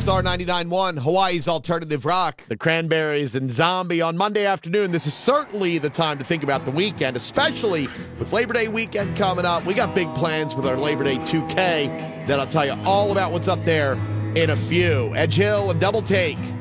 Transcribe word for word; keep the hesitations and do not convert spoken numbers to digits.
Star ninety-nine point one, Hawaii's Alternative Rock. The Cranberries and Zombie on Monday afternoon. This is certainly the time to think about the weekend, especially with Labor Day weekend coming up. We got big plans with our Labor Day two K that I'll tell you all about what's up there in a few. Edge Hill and Double Take